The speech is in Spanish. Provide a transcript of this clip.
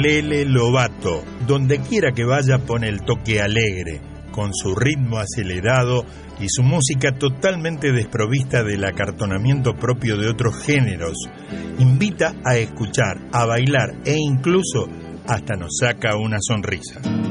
Lele Lovato, donde quiera que vaya pone el toque alegre, con su ritmo acelerado y su música totalmente desprovista del acartonamiento propio de otros géneros. Invita a escuchar, a bailar e incluso hasta nos saca una sonrisa.